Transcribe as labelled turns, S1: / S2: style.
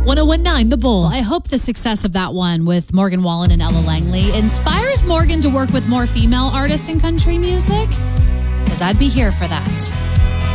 S1: 1019 The Bull.
S2: I hope the success of that one with Morgan Wallen and Ella Langley inspires Morgan to work with more female artists in country music, because I'd be here for that.